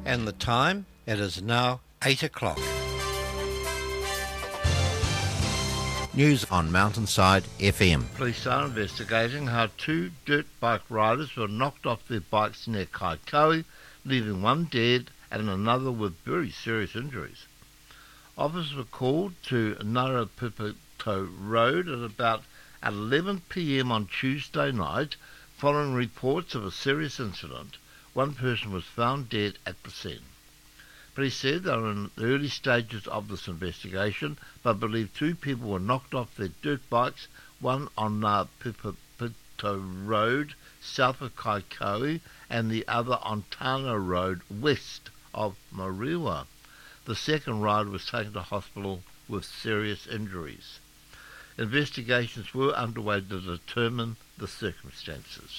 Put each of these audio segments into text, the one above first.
And the time, it is now 8 o'clock. News on Mountainside FM. Police are investigating how two dirt bike riders were knocked off their bikes near Kaikoui, leaving one dead and another with very serious injuries. Officers were called to Narapipito Road at about 11 p.m. on Tuesday night, following reports of a serious incident. One person was found dead at the scene. Police said they were in the early stages of this investigation, but believe two people were knocked off their dirt bikes, one on Pipito Road, south of Kaikoui, and the other on Tana Road, west of Mariwa. The second rider was taken to hospital with serious injuries. Investigations were underway to determine the circumstances.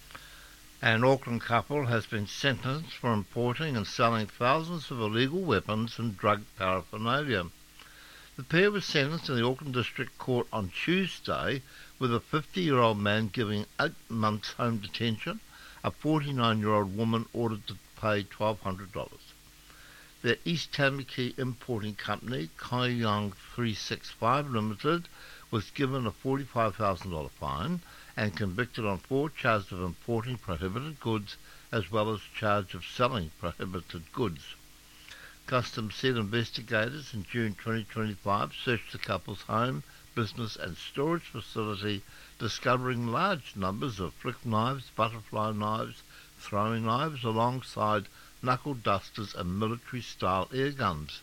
An Auckland couple has been sentenced for importing and selling thousands of illegal weapons and drug paraphernalia. The pair was sentenced in the Auckland District Court on Tuesday, with a 50-year-old man giving 8 months home detention, a 49-year-old woman ordered to pay $1,200. The East Tamaki importing company, Kaiyang 365 Limited, was given a $45,000 fine and convicted on 4 charges of importing prohibited goods as well as charge of selling prohibited goods. Customs said investigators in June 2025 searched the couple's home, business and storage facility, discovering large numbers of flick knives, butterfly knives, throwing knives alongside knuckle dusters and military-style air guns.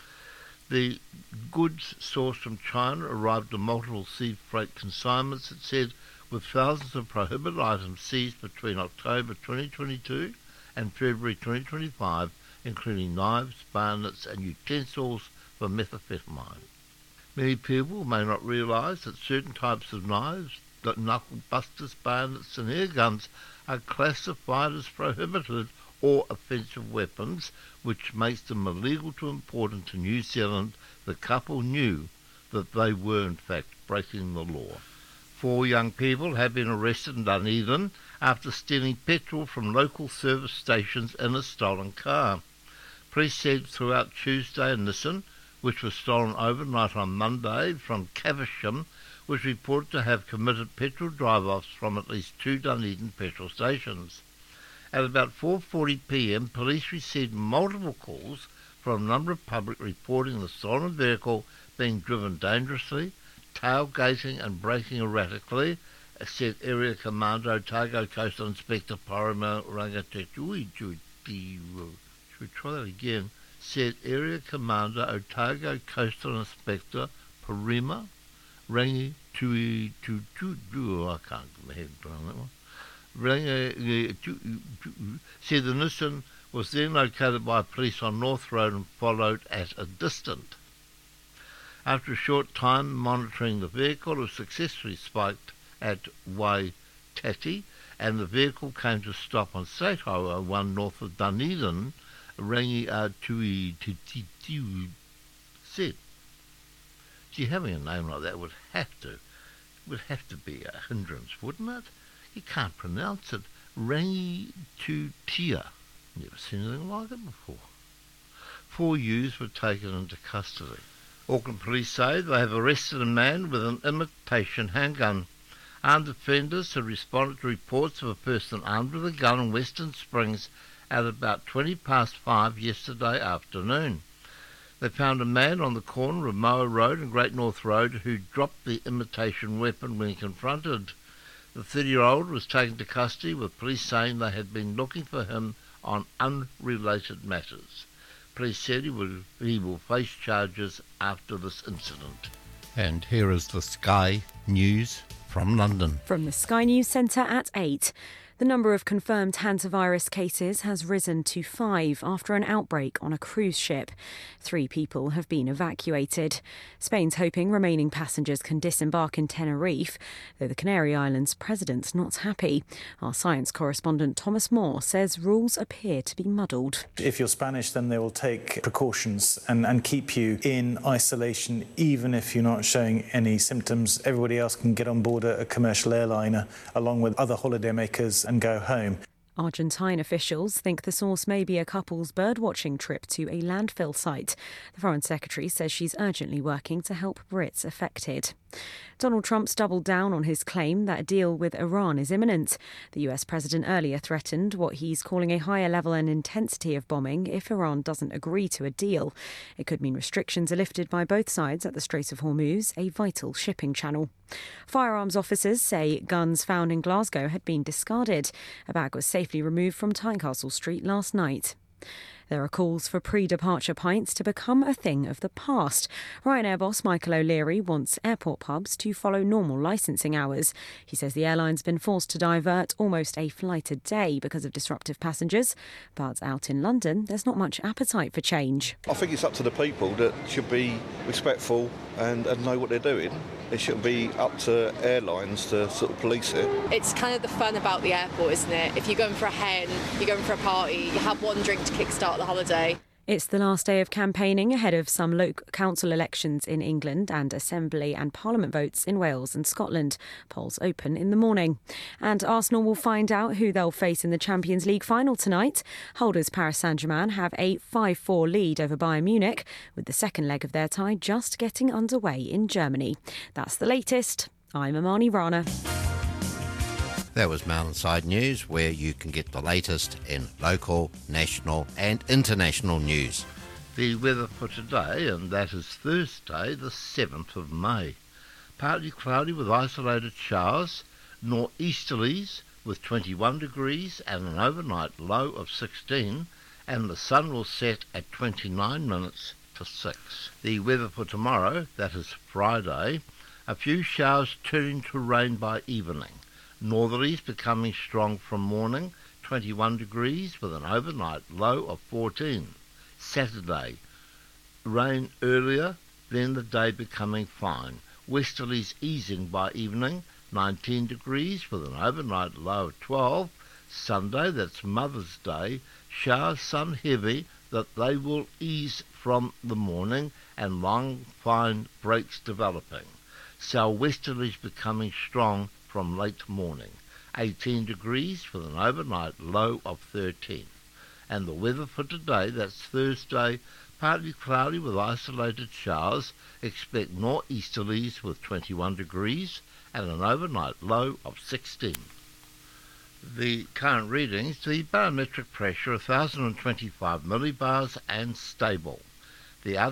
The goods sourced from China arrived in multiple sea freight consignments, it said, with thousands of prohibited items seized between October 2022 and February 2025, including knives, bayonets and utensils for methamphetamine. Many people may not realise that certain types of knives, that knuckle busters, bayonets and air guns, are classified as prohibited or offensive weapons, which makes them illegal to import into New Zealand. The couple knew that they were in fact breaking the law. 4 young people have been arrested in Dunedin after stealing petrol from local service stations in a stolen car. Police said throughout Tuesday a Nissan, which was stolen overnight on Monday from Caversham, was reported to have committed petrol drive-offs from at least 2 Dunedin petrol stations. At about 4:40 p.m, police received multiple calls from a number of public reporting the stolen vehicle being driven dangerously, tailgating and braking erratically, said Area Commander Otago Coastal Inspector Parima Rangatetui. Should we try that again? Said Area Commander Otago Coastal Inspector Parima Rangatetui. I can't get my head around that one. Said the Nissan was then located by police on North Road and followed at a distance. After a short time monitoring the vehicle, it was successfully spiked at Waitati, and the vehicle came to stop on State Highway 1 north of Dunedin. Rangi Tui said, "Gee, having a name like that would have to be a hindrance, wouldn't it? You can't pronounce it. Rangi-Tutia. Never seen anything like it before." 4 youths were taken into custody. Auckland police say they have arrested a man with an imitation handgun. Armed offenders had responded to reports of a person armed with a gun in Western Springs at about 5:20 yesterday afternoon. They found a man on the corner of Moa Road and Great North Road who dropped the imitation weapon when confronted. The 30-year-old was taken to custody, with police saying they had been looking for him on unrelated matters. Police said he will face charges after this incident. And here is the Sky News from London. From the Sky News Centre at 8. The number of confirmed hantavirus cases has risen to 5 after an outbreak on a cruise ship. 3 people have been evacuated. Spain's hoping remaining passengers can disembark in Tenerife, though the Canary Islands president's not happy. Our science correspondent Thomas Moore says rules appear to be muddled. If you're Spanish, then they will take precautions and keep you in isolation, even if you're not showing any symptoms. Everybody else can get on board a commercial airliner along with other holidaymakers and go home. Argentine officials think the source may be a couple's birdwatching trip to a landfill site. The Foreign Secretary says she's urgently working to help Brits affected. Donald Trump's doubled down on his claim that a deal with Iran is imminent. The US president earlier threatened what he's calling a higher level and intensity of bombing if Iran doesn't agree to a deal. It could mean restrictions are lifted by both sides at the Strait of Hormuz, a vital shipping channel. Firearms officers say guns found in Glasgow had been discarded. A bag was safely removed from Tynecastle Street last night. There are calls for pre-departure pints to become a thing of the past. Ryanair boss Michael O'Leary wants airport pubs to follow normal licensing hours. He says the airline's been forced to divert almost a flight a day because of disruptive passengers. But out in London, there's not much appetite for change. I think it's up to the people that should be respectful and know what they're doing. It shouldn't be up to airlines to sort of police it. It's kind of the fun about the airport, isn't it? If you're going for a hen, you're going for a party, you have one drink to kickstart the holiday. It's the last day of campaigning ahead of some local council elections in England and Assembly and Parliament votes in Wales and Scotland. Polls open in the morning. And Arsenal will find out who they'll face in the Champions League final tonight. Holders Paris Saint-Germain have a 5-4 lead over Bayern Munich, with the second leg of their tie just getting underway in Germany. That's the latest. I'm Amani Rana. That was Mountainside News, where you can get the latest in local, national and international news. The weather for today, and that is Thursday, the 7th of May. Partly cloudy with isolated showers, nor'easterlies with 21 degrees and an overnight low of 16, and the sun will set at 29 minutes to 6. The weather for tomorrow, that is Friday, a few showers turning to rain by evening. Northerlies becoming strong from morning, 21 degrees with an overnight low of 14. Saturday, rain earlier, then the day becoming fine. Westerlies easing by evening, 19 degrees with an overnight low of 12. Sunday, that's Mother's Day, showers some heavy that they will ease from the morning and long fine breaks developing. Southwesterlies becoming strong from late morning, 18 degrees with an overnight low of 13. And the weather for today, that's Thursday, partly cloudy with isolated showers, expect nor'easterlies with 21 degrees and an overnight low of 16. The current readings, the barometric pressure 1025 millibars and stable. The